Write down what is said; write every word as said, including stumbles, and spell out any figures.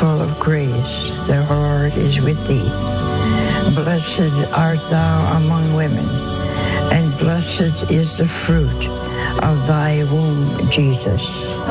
full of grace, the Lord is with thee. Blessed art thou among women, and blessed is the fruit of thy womb, Jesus.